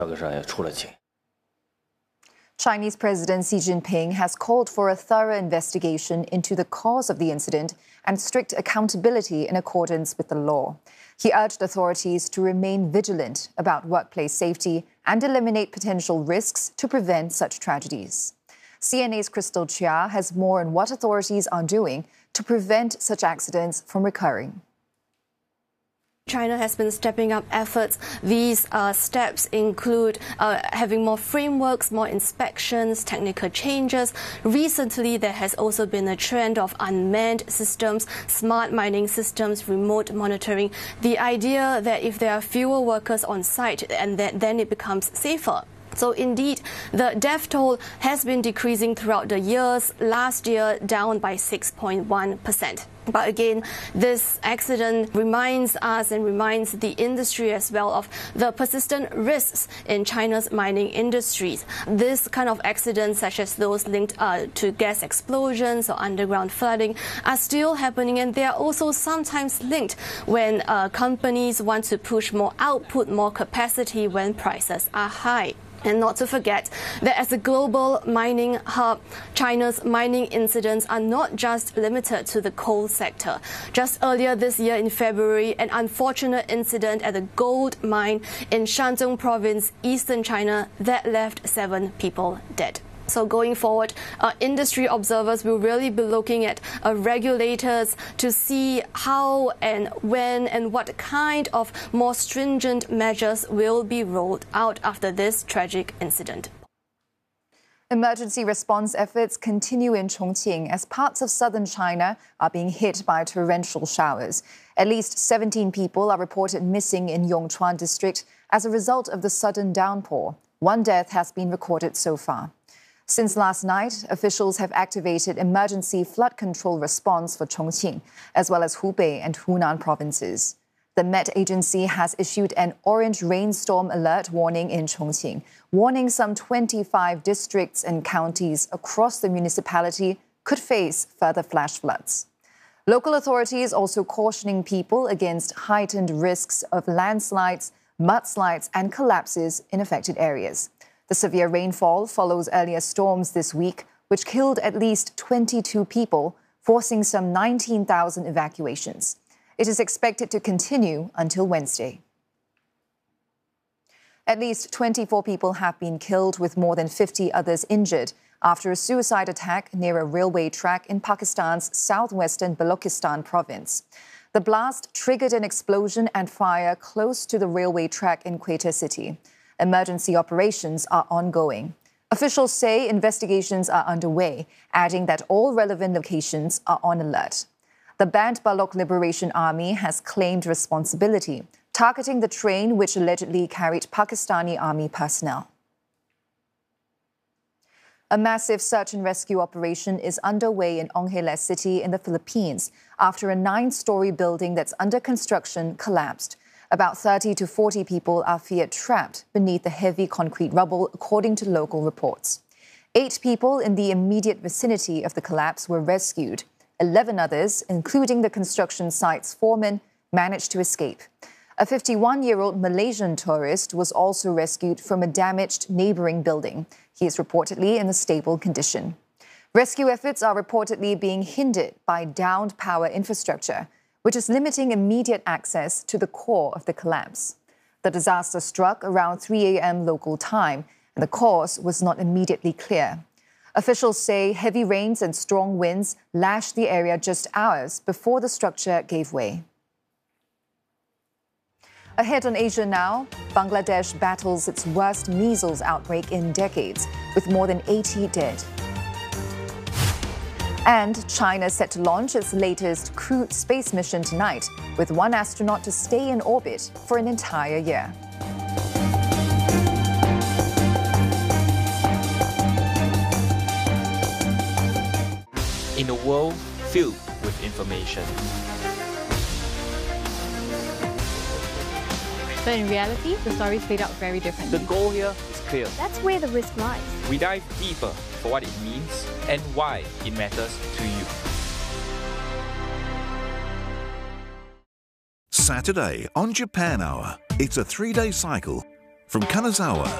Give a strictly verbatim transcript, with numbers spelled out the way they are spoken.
Chinese President Xi Jinping has called for a thorough investigation into the cause of the incident and strict accountability in accordance with the law. He urged authorities to remain vigilant about workplace safety and eliminate potential risks to prevent such tragedies. C N A's Crystal Chia has more on what authorities are doing to prevent such accidents from recurring. China has been stepping up efforts. These uh, steps include uh, having more frameworks, more inspections, technical changes. Recently, there has also been a trend of unmanned systems, smart mining systems, remote monitoring. The idea that if there are fewer workers on site, and then, then it becomes safer. So indeed, the death toll has been decreasing throughout the years. Last year, down by six point one percent. But again, this accident reminds us and reminds the industry as well of the persistent risks in China's mining industries. This kind of accidents, such as those linked uh, to gas explosions or underground flooding, are still happening, and they are also sometimes linked when uh, companies want to push more output, more capacity when prices are high. And not to forget that as a global mining hub, China's mining incidents are not just limited to the coal sector. Just earlier this year in February, an unfortunate incident at a gold mine in Shandong province, eastern China, that left seven people dead. So going forward, uh, industry observers will really be looking at uh, regulators to see how and when and what kind of more stringent measures will be rolled out after this tragic incident. Emergency response efforts continue in Chongqing as parts of southern China are being hit by torrential showers. At least seventeen people are reported missing in Yongchuan district as a result of the sudden downpour. One death has been recorded so far. Since last night, officials have activated emergency flood control response for Chongqing, as well as Hubei and Hunan provinces. The Met Agency has issued an orange rainstorm alert warning in Chongqing, warning some twenty-five districts and counties across the municipality could face further flash floods. Local authorities also cautioning people against heightened risks of landslides, mudslides and collapses in affected areas. The severe rainfall follows earlier storms this week, which killed at least twenty-two people, forcing some nineteen thousand evacuations. It is expected to continue until Wednesday. At least twenty-four people have been killed, with more than fifty others injured after a suicide attack near a railway track in Pakistan's southwestern Balochistan province. The blast triggered an explosion and fire close to the railway track in Quetta City. Emergency operations are ongoing. Officials say investigations are underway, adding that all relevant locations are on alert. The Band Balok Liberation Army has claimed responsibility, targeting the train which allegedly carried Pakistani army personnel. A massive search and rescue operation is underway in Ongheles City in the Philippines after a nine-story building that's under construction collapsed. About thirty to forty people are feared trapped beneath the heavy concrete rubble, according to local reports. Eight people in the immediate vicinity of the collapse were rescued. Eleven others, including the construction site's foreman, managed to escape. A fifty-one-year-old Malaysian tourist was also rescued from a damaged neighboring building. He is reportedly in a stable condition. Rescue efforts are reportedly being hindered by downed power infrastructure, which is limiting immediate access to the core of the collapse. The disaster struck around three a.m. local time, and the cause was not immediately clear. Officials say heavy rains and strong winds lashed the area just hours before the structure gave way. Ahead on Asia Now, Bangladesh battles its worst measles outbreak in decades, with more than eighty dead. And China set to launch its latest crewed space mission tonight, with one astronaut to stay in orbit for an entire year. In a world filled with information, but in reality, the stories played out very differently. the goal here is clear. That's where the risk lies. We dive deeper for what it means and why it matters to you. Saturday on Japan Hour. It's a three-day cycle From Kanazawa